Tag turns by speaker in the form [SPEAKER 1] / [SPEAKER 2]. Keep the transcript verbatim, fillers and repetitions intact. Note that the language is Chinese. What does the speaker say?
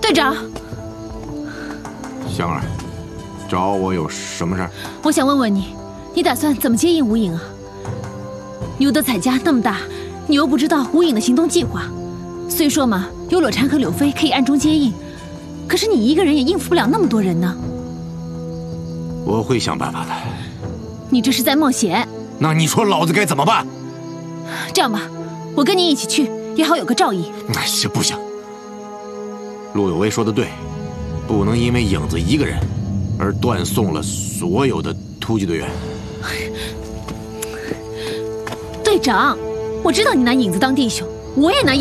[SPEAKER 1] 队长，
[SPEAKER 2] 香儿，找我有什么事儿？
[SPEAKER 1] 我想问问你，你打算怎么接应吴影啊？牛德彩家那么大，你又不知道吴影的行动计划。虽说嘛，有裸蝉和柳飞可以暗中接应，可是你一个人也应付不了那么多人呢。
[SPEAKER 2] 我会想办法的。
[SPEAKER 1] 你这是在冒险。
[SPEAKER 2] 那你说老子该怎么办？
[SPEAKER 1] 这样吧，我跟你一起去，也好有个照应。
[SPEAKER 2] 那是不行。陆有为说的对，不能因为影子一个人而断送了所有的突击队员。
[SPEAKER 1] 队长，我知道你拿影子当弟兄，我也拿。